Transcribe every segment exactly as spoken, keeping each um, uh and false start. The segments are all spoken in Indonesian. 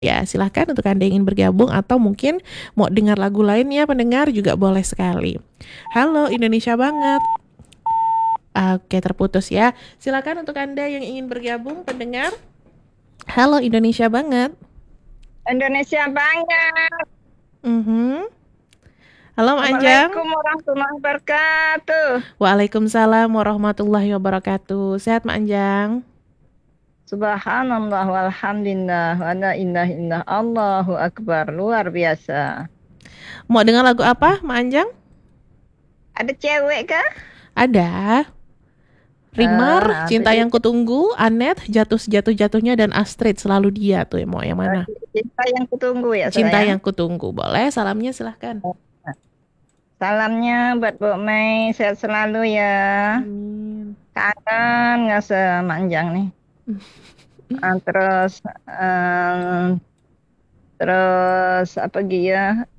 Ya, silahkan untuk Anda yang ingin bergabung atau mungkin mau dengar lagu lainnya pendengar juga boleh sekali. Halo Indonesia banget. Oke, terputus ya. Silakan untuk Anda yang ingin bergabung pendengar. Halo Indonesia banget. Indonesia banyak. Mhm. Halo Mak Anjang. Assalamualaikum warahmatullahi wabarakatuh. Waalaikumsalam warahmatullahi wabarakatuh. Sehat Mak Anjang? Subhanallah walhamdulillah wa la ilaha illallah Allahu akbar. Luar biasa. Mau dengar lagu apa Mak Anjang? Ada cewek kah? Ada. Eh, Rimar, nanti Cinta Yang Kutunggu, Anet, Jatuh Sejatuh-Jatuhnya, dan Astrid, Selalu Dia tuh mau yang mana? cinta yang kutunggu ya Cinta sayang. Yang Kutunggu. Boleh, salamnya silahkan. Salamnya buat Bu Mei, sehat selalu ya. Amin. Kangen nggak semanjang nih. Ah, terus eh, terus apa gitu ya?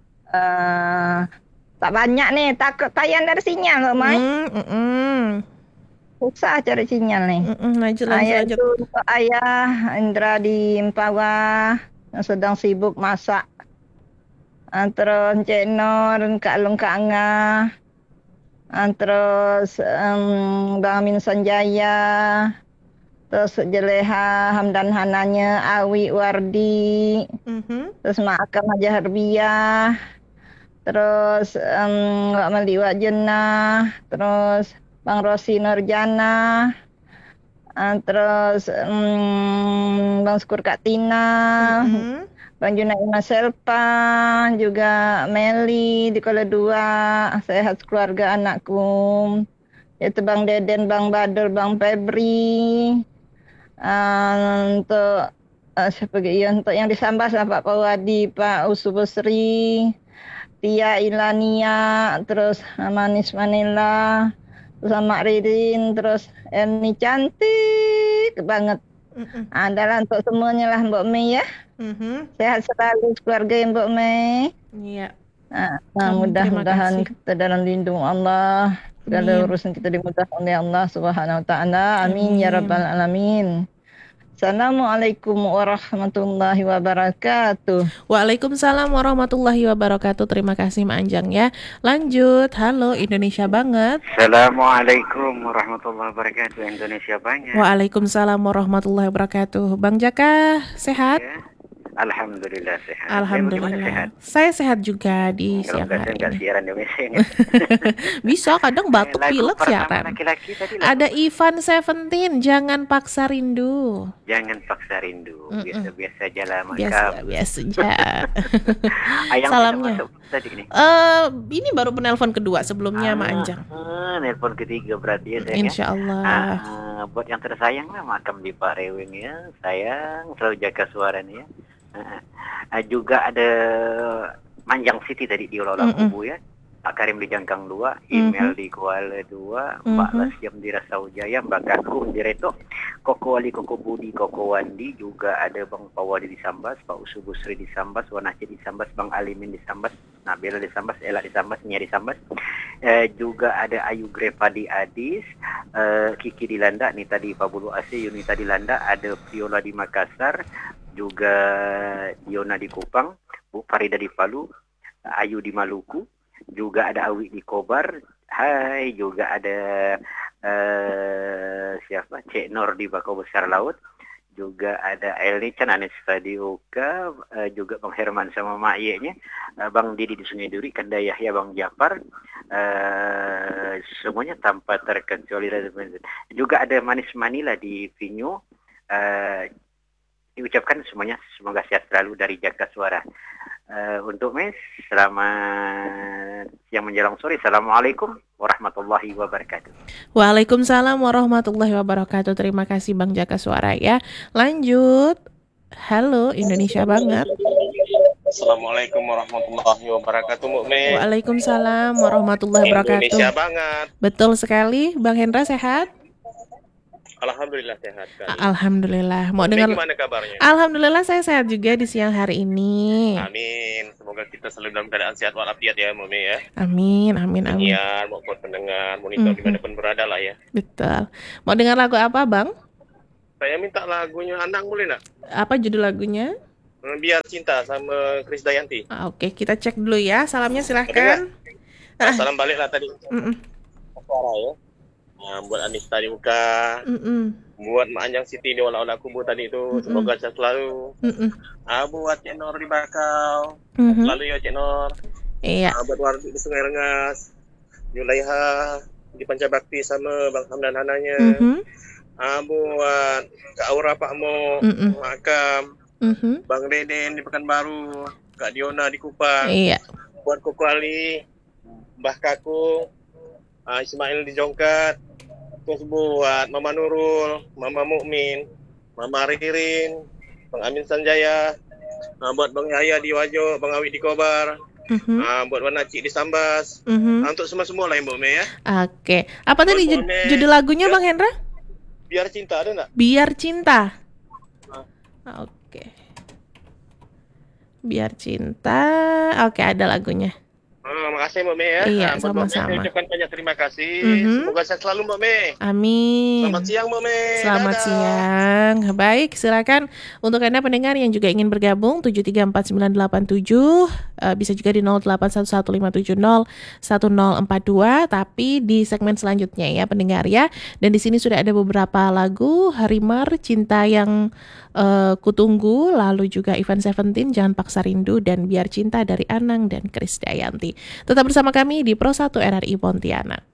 Eh, tak banyak nih, takut tayang dari sinyal loh, Mai. Mm, mm, mm. Susah cari sinyal nih. Mm, mm. Lanjut, lanjut, Ayah lanjut. itu untuk ayah Indra di Mempawah yang sedang sibuk masak. Ah, terus Cik Nur, Kak Lung Kak Angah. Ah, terus em, Bang Amin Sanjaya. Terus Jeleha Hamdan Hananya, Awi Wardi. Mhm. Terus Mak Akam Haja Harbiah. Terus em, Wak Mali Wak Jenah. Terus Bang Rosi Nurjana. Ah, terus mm, Bang Syukur Kak Tina, Mm-mm. Bang Junaidi Selpa, juga Meli di Kuala Dua, sehat keluarga anakku. Itu Bang Deden, Bang Badul, Bang Febri. Ah, untuk ah, siapa lagi ya? Untuk yang disambah sama Pak Pawadi, Pak Usubusri, Tia Ilania, terus Manis Manila, terus sama Ririn, terus Erni cantik banget. Mm-mm. Adalah untuk semuanya lah Mbak Mei ya. Mhm. Sehat selalu keluarga ya Mbak Mei. Iya. Nah, nah, Amin, terima mudah-mudahan kasih. kita dalam lindung Allah. Segala Amin. urusan kita dimudahkan oleh Allah Subhanahu wa taala. Amin ya rabbal Amin. alamin. Assalamualaikum warahmatullahi wabarakatuh. Waalaikumsalam warahmatullahi wabarakatuh. Terima kasih Mak Anjang ya. Lanjut. Halo Indonesia banget. Assalamualaikum warahmatullahi wabarakatuh. Indonesia banyak. Waalaikumsalam warahmatullahi wabarakatuh. Bang Jaka sehat? Ya, alhamdulillah sehat. Saya bagaimana sehat? Alhamdulillah. Saya sehat juga di Kalau siang enggak saya hari enggak ini. siaran di mesin. Bisa kadang Eh, batuk lagu pilek pertama siaran. laki-laki tadi lagu Ada apa? Ivan Seventeen, Jangan Paksa Rindu. Jangan paksa rindu. Mm-mm. Biasa-biasa jalan Biasa, makam. biasa aja. Ayang sudah Salamnya. masuk tadi nih. Eh, ini baru penelpon kedua sebelumnya Mak Ah, Anjang. ah, nelpon ketiga berarti ya sayang ya. Insya Allah. Ah, buat yang tersayang lah makam di Pak Rewing ya. Sayang selalu jaga suaranya ya. Ah, ah, juga ada Manjang City tadi di Lola Mm-mm. Kubu ya. Pak Karim di Jangkang dua, Mhm. Email di Kuala dua, Mbak Mhm. Lasyam di Rasau Jaya, Mbak Kakung di Reto, Koko Wali, Koko Budi, Koko Wandi, juga ada Bang Pawadi di Sambas, Pak Usubusri di Sambas, Wanaci di Sambas, Bang Alimin di Sambas, Nabila di Sambas, Ella di Sambas, Nia di Sambas, eh, juga ada Ayu Grepa di Adis, eh, Kiki di Landa, Nita di Pabulu Ase, Yunita di Landa, ada Viola di Makassar, juga Diona di Kupang, Bu Farida di Palu, Ayu di Maluku, juga ada Awi di Kobar, hai, juga ada uh, siapa, Cek Nor di Bakau Besar Laut, juga ada Elni Chan, Anis Fadioka, uh, juga Bang Herman sama Mak Ye-nya, uh, Bang Didi di Sungai Duri, Kanda Yahya, Bang Jafar, uh, semuanya tanpa terkecuali. Juga ada Manis Manila di Vinyo, uh, diucapkan semuanya semoga sehat selalu dari Jaga Suara. Uh, untuk Mes, selamat siang menjelang sore. Assalamualaikum warahmatullahi wabarakatuh. Waalaikumsalam warahmatullahi wabarakatuh. Terima kasih Bang Jaka Suara ya. Lanjut. Halo Indonesia banget. Assalamualaikum warahmatullahi wabarakatuh, Mbak Mei. Waalaikumsalam warahmatullahi wabarakatuh. Indonesia banget. Betul sekali. Bang Hendra sehat? Alhamdulillah sehat sekali. Alhamdulillah. Mau Mbak Mei dengar? gimana kabarnya? Alhamdulillah saya sehat juga di siang hari ini. Amin. Semoga kita selalu dalam keadaan sehat walafiat ya, Mbak Mei ya. Amin, amin, amin. Penyiar maupun pendengar, monitor Mhm. dimanapun berada lah ya. Betul. Mau dengar lagu apa, Bang? Saya minta lagunya Andang boleh nggak? Apa judul lagunya? Hmm, Biar Cinta sama Chris Dayanti. Ah, Oke, kita cek dulu ya. Salamnya silahkan. Ah, salam balik lah tadi. Mm-mm. Suara ya. Ah, buat Anista di muka, Mm-mm. buat Mak Anjang Siti di olah-olah kubur tadi itu, Mm-mm. semoga sehat selalu. Mm-mm. Ah, buat Cik Nor di Bakau, Mhm. selalu ya Cik Nor. Iya. Ah, buat Wardi di Sungai Rengas, Julaiha di Pancabakti sama Bang Hamdan Hananya. Mhm. Ah, buat Kak Aura Pak Mo, Mm-mm. Mak Akam, Mhm. Bang Deden di Pekanbaru, Kak Diona di Kupang, Iya. buat Koko Ali, Mbah Kakung, ah, Ismail di Jongkat, terus buat Mama Nurul, Mama Mukmin, Mama Ririn, Bang Amin Sanjaya, ah, buat Bang Yahya di Wajo, Bang Awit di Kobar, Mhm. ah, buat Wan Acik di Sambas, Mhm. ah, untuk semua-semua lah Mbak Mei ya. Oke. Apa tadi Buat jud- Mame. judul lagunya Ya. Bang Hendra? Biar Cinta ada nggak? Biar Cinta. Ah. Oke. Biar Cinta. Oke, ada lagunya. Ah, makasih Mbak Mei ya. Iya, Ah, buat Mbak Mei, sama-sama. saya ucapkan banyak terima kasih. Mhm. Semoga sehat selalu Mbak Mei. Amin. Selamat siang Mbak Mei. Selamat Dadah. siang. Baik, silakan untuk Anda pendengar yang juga ingin bergabung tujuh tiga empat sembilan delapan tujuh, eh, bisa juga di nol delapan satu satu lima tujuh nol satu nol empat dua, tapi di segmen selanjutnya ya pendengar ya. Dan di sini sudah ada beberapa lagu Harimar, Cinta yang eh, Kutunggu, lalu juga Ivan Seventeen, Jangan Paksa Rindu, dan Biar Cinta dari Anang dan Chris Dayanti. Tetap bersama kami di Pro satu R R I Pontianak.